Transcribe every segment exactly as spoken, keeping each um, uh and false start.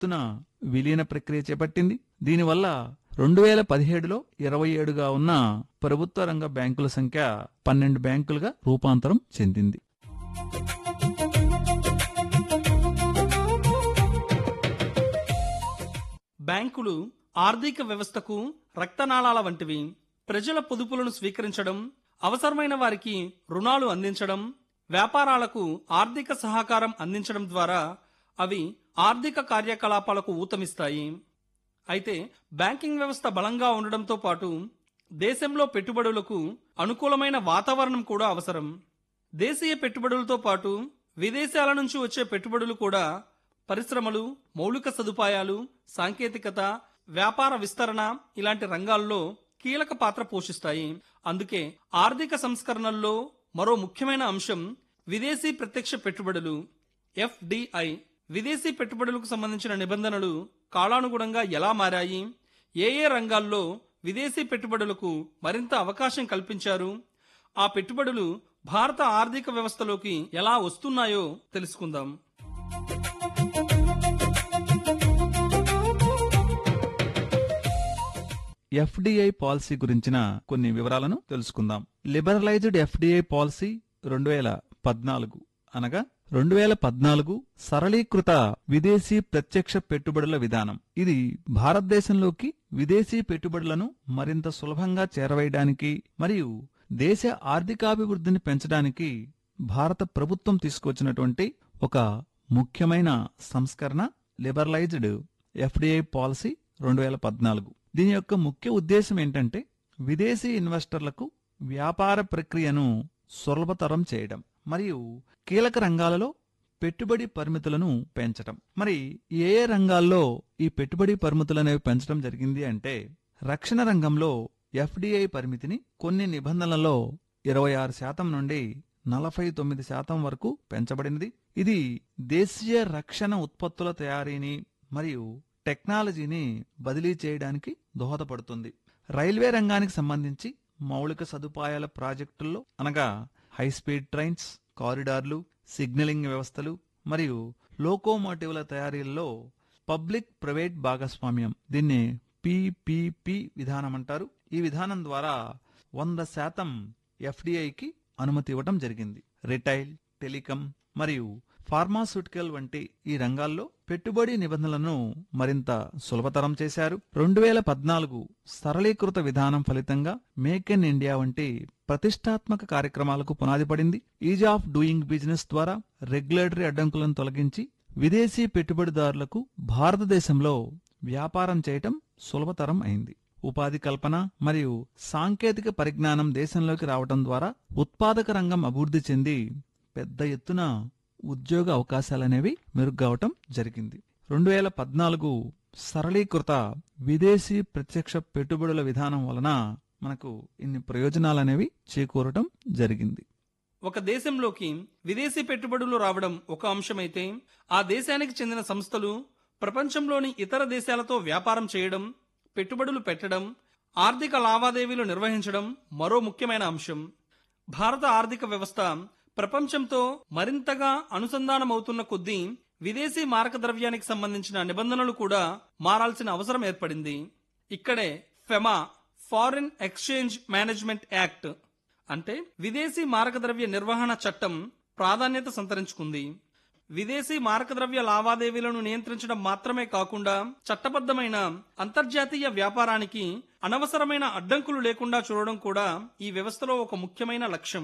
ఎత్తున విలీన ప్రక్రియ చేపట్టింది. దీనివల్ల రెండు వేల పదిహేడులో ఇరవై ఏడుగా ఉన్న ప్రభుత్వ రంగ బ్యాంకుల సంఖ్య పన్నెండు బ్యాంకులుగా రూపాంతరం చెందింది. బ్యాంకులు ఆర్థిక వ్యవస్థకు రక్తనాళాల వంటివి. ప్రజల పొదుపులను స్వీకరించడం, అవసరమైన వారికి రుణాలు అందించడం, వ్యాపారాలకు ఆర్థిక సహకారం అందించడం ద్వారా అవి ఆర్థిక కార్యకలాపాలకు ఊతమిస్తాయి. అయితే బ్యాంకింగ్ వ్యవస్థ బలంగా ఉండడంతో పాటు దేశంలో పెట్టుబడులకు అనుకూలమైన వాతావరణం కూడా అవసరం. దేశీయ పెట్టుబడులతో పాటు విదేశాల నుంచి వచ్చే పెట్టుబడులు కూడా పరిశ్రమలు, మౌలిక సదుపాయాలు, సాంకేతికత, వ్యాపార విస్తరణ ఇలాంటి రంగాల్లో కీలక పాత్ర పోషిస్తాయి. అందుకే ఆర్థిక సంస్కరణల్లో మరో ముఖ్యమైన అంశం విదేశీ ప్రత్యక్ష పెట్టుబడులు, ఎఫ్డిఐ. విదేశీ పెట్టుబడులకు సంబంధించిన నిబంధనలు కాలానుగుణంగా ఎలా మారాయి, ఏ ఏ రంగాల్లో విదేశీ పెట్టుబడులకు మరింత అవకాశం కల్పించారు, ఆ పెట్టుబడులు భారత ఆర్థిక వ్యవస్థలోకి ఎలా వస్తున్నాయో తెలుసుకుందాం. ఎఫ్డిఐ పాలసీ గురించిన కొన్ని వివరాలను తెలుసుకుందాం. లిబరలైజ్డ్ ఎఫ్డిఐ పాలసీ రెండు వేల పద్నాలుగు అనగా రెండు వేల పద్నాలుగు సరళీకృత విదేశీ ప్రత్యక్ష పెట్టుబడుల విధానం. ఇది భారతదేశంలోకి విదేశీ పెట్టుబడులను మరింత సులభంగా చేరవేయడానికి మరియు దేశ ఆర్థికాభివృద్ధిని పెంచడానికి భారత ప్రభుత్వం తీసుకొచ్చినటువంటి ఒక ముఖ్యమైన సంస్కరణ లిబరలైజ్డ్ ఎఫ్డిఐ పాలసీ రెండు వేల పద్నాలుగు. దీని యొక్క ముఖ్య ఉద్దేశం ఏంటంటే విదేశీ ఇన్వెస్టర్లకు వ్యాపార ప్రక్రియను సులభతరం చేయడం మరియు కీలక రంగాలలో పెట్టుబడి పరిమితులను పెంచడం. మరి ఏ ఏ రంగాల్లో ఈ పెట్టుబడి పరిమితులనేవి పెంచడం జరిగింది అంటే, రక్షణ రంగంలో ఎఫ్డిఐ పరిమితిని కొన్ని నిబంధనలలో ఇరవై ఆరు శాతం నుండి నలభై తొమ్మిది శాతం వరకు పెంచబడినది. ఇది దేశీయ రక్షణ ఉత్పత్తుల తయారీని మరియు టెక్నాలజీని బదిలీ చేయడానికి దోహదపడుతుంది. రైల్వే రంగానికి సంబంధించి మౌలిక సదుపాయాల ప్రాజెక్టుల్లో అనగా హైస్పీడ్ ట్రైన్స్, కారిడార్లు, సిగ్నలింగ్ వ్యవస్థలు మరియు లోకోమోటివ్ల తయారీల్లో పబ్లిక్ ప్రైవేట్ భాగస్వామ్యం, దీన్ని పీపీపీ విధానం అంటారు. ఈ విధానం ద్వారా వంద శాతం ఎఫ్డిఐకి అనుమతి ఇవ్వడం జరిగింది. రిటైల్, టెలికాం మరియు ఫార్మాస్యూటికల్ వంటి ఈ రంగాల్లో పెట్టుబడి నిబంధనలను మరింత సులభతరం చేశారు. రెండు వేల పద్నాలుగు సరళీకృత విధానం ఫలితంగా మేక్ ఇన్ ఇండియా వంటి ప్రతిష్టాత్మక కార్యక్రమాలకు పునాది పడింది. ఈజ్ ఆఫ్ డూయింగ్ బిజినెస్ ద్వారా రెగ్యులేటరీ అడ్డంకులను తొలగించి విదేశీ పెట్టుబడిదారులకు భారతదేశంలో వ్యాపారం చేయటం సులభతరం అయింది. ఉపాధి కల్పన మరియు సాంకేతిక పరిజ్ఞానం దేశంలోకి రావడం ద్వారా ఉత్పాదక రంగం అభివృద్ధి చెంది పెద్ద ఎత్తున ఉద్యోగ అవకాశాలనేవి మెరుగ్గవటం జరిగింది. రెండు వేల పద్నాలుగు సరళీకృత విదేశీ ప్రత్యక్ష పెట్టుబడుల విధానం వలన మనకు ఇన్ని ప్రయోజనాలనేవి చేకూరటం జరిగింది. ఒక దేశంలోకి విదేశీ పెట్టుబడులు రావడం ఒక అంశమైతే, ఆ దేశానికి చెందిన సంస్థలు ప్రపంచంలోని ఇతర దేశాలతో వ్యాపారం చేయడం, పెట్టుబడులు పెట్టడం, ఆర్థిక లావాదేవీలు నిర్వహించడం మరో ముఖ్యమైన అంశం. భారత ఆర్థిక వ్యవస్థ ప్రపంచంతో మరింతగా అనుసంధానమవుతున్న కొద్దీ విదేశీ మారక ద్రవ్యానికి సంబంధించిన నిబంధనలు కూడా మారాల్సిన అవసరం ఏర్పడింది. ఇక్కడే FEMA, foreign exchange management act అంటే విదేశీ మారకద్రవ్య నిర్వహణ చట్టం ప్రాధాన్యత సంతరించుకుంది. విదేశీ మారకద్రవ్య లావాదేవీలను నియంత్రించడం మాత్రమే కాకుండా చట్టబద్ధమైన అంతర్జాతీయ వ్యాపారానికి అనవసరమైన అడ్డంకులు లేకుండా చూడడం కూడా ఈ వ్యవస్థలో ఒక ముఖ్యమైన లక్ష్యం.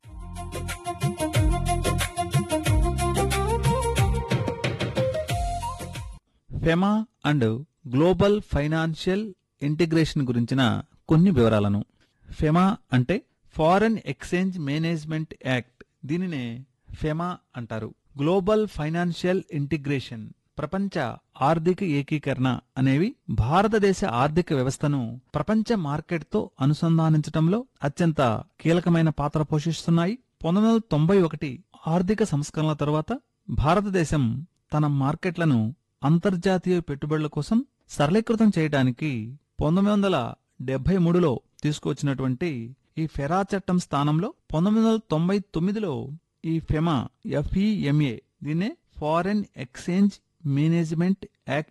FEMA and global financial integration గురించిన కొన్ని వివరాలను. ఫెమా అంటే ఫారెన్ ఎక్స్చేంజ్ మేనేజ్మెంట్ యాక్ట్, దీనినే ఫెమా అంటారు. గ్లోబల్ ఫైనాన్షియల్ ఇంటిగ్రేషన్, ప్రపంచ ఆర్థిక ఏకీకరణ అనేవి భారతదేశ ఆర్థిక వ్యవస్థను ప్రపంచ మార్కెట్తో అనుసంధానించడంలో అత్యంత కీలకమైన పాత్ర పోషిస్తున్నాయి. పంతొమ్మిది వందల తొంభై ఒకటి ఆర్థిక సంస్కరణల తరువాత భారతదేశం తన మార్కెట్లను అంతర్జాతీయ పెట్టుబడుల కోసం సరళీకృతం చేయడానికి పంతొమ్మిది వందల డెబ్బై మూడులో తీసుకువచ్చినటువంటి ఈ ఫెరా చట్టం స్థానంలో పంతొమ్మిది వందల తొంభై తొమ్మిదిలో ఈ ఫెమా ఎఫ్ఈఎంఏ, దీన్నే ఫారెన్ ఎక్స్చేంజ్ మేనేజ్మెంట్ యాక్ట్